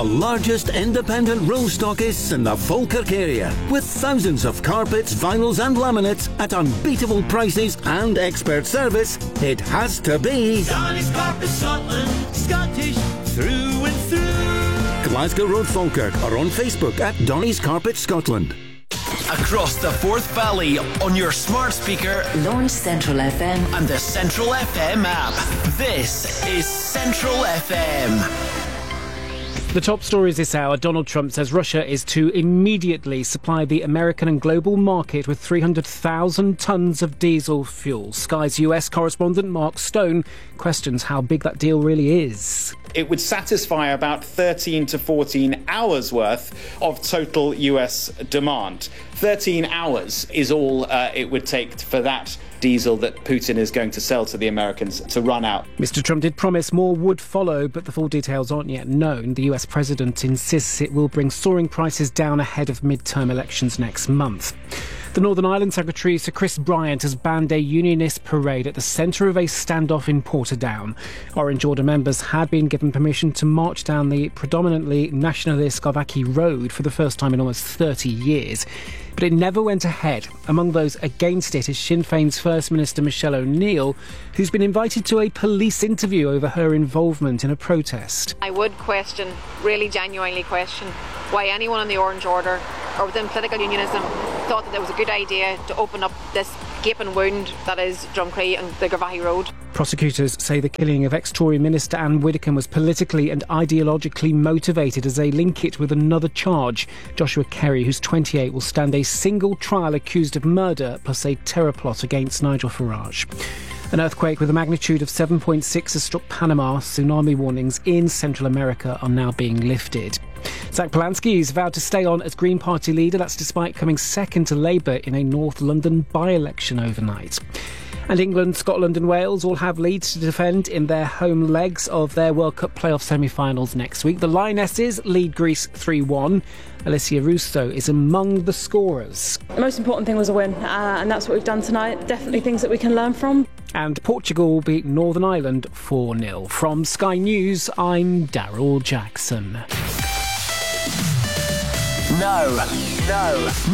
the largest independent roll stockists in the Falkirk area, with thousands of carpets, vinyls and laminates at unbeatable prices and expert service. It has to be Donny's Carpet Scotland, Scottish through and through. Glasgow Road, Falkirk, or on Facebook at Donny's Carpet Scotland. Across the Forth Valley on your smart speaker, launch Central FM and the Central FM app. This is Central FM. The top stories this hour. Donald Trump says Russia is to immediately supply the American and global market with 300,000 tonnes of diesel fuel. Sky's US correspondent Mark Stone questions how big that deal really is. It would satisfy about 13 to 14 hours worth of total US demand. 13 hours is all it would take for that diesel that Putin is going to sell to the Americans to run out. Mr. Trump did promise more would follow, but the full details aren't yet known. The US president insists it will bring soaring prices down ahead of midterm elections next month. The Northern Ireland Secretary, Sir Chris Bryant, has banned a unionist parade at the centre of a standoff in Portadown. Orange Order members had been given permission to march down the predominantly nationalist Skovaki Road for the first time in almost 30 years. But it never went ahead. Among those against it is Sinn Féin's First Minister Michelle O'Neill, who's been invited to a police interview over her involvement in a protest. I would question, really genuinely question, why anyone in the Orange Order or within political unionism thought that it was a good idea to open up this gaping wound that is Drumcree and the Garvaghey Road. Prosecutors say the killing of ex-Tory Minister Anne Widdecombe was politically and ideologically motivated as they link it with another charge. Joshua Kerry, who's 28, will stand a single trial accused of murder plus a terror plot against Nigel Farage. An earthquake with a magnitude of 7.6 has struck Panama. Tsunami warnings in Central America are now being lifted. Zach Polanski is vowed to stay on as Green Party leader. That's despite coming second to Labour in a North London by-election overnight. And England, Scotland and Wales all have leads to defend in their home legs of their World Cup playoff semi-finals next week. The Lionesses lead Greece 3-1. Alicia Russo is among the scorers. The most important thing was a win, and that's what we've done tonight. Definitely things that we can learn from. And Portugal beat Northern Ireland 4-0. From Sky News, I'm Daryl Jackson. No.